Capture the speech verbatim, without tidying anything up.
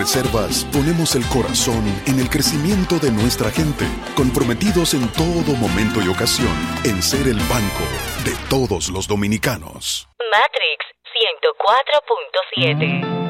Banreservas ponemos el corazón en el crecimiento de nuestra gente, comprometidos en todo momento y ocasión en ser el banco de todos los dominicanos. Matrix ciento cuatro punto siete.